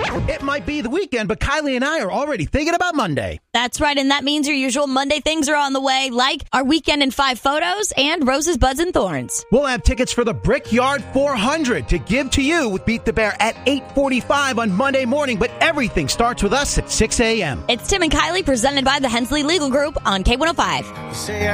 It might be the weekend, but Kylie and I are already thinking about Monday. That's right, and that means your usual Monday things are on the way, like our Weekend in 5 photos and Roses, Buds, and Thorns. We'll have tickets for the Brickyard 400 to give to you with Beat the Bear at 8:45 on Monday morning, but everything starts with us at 6 a.m. It's Tim and Kylie presented by the Hensley Legal Group on K105.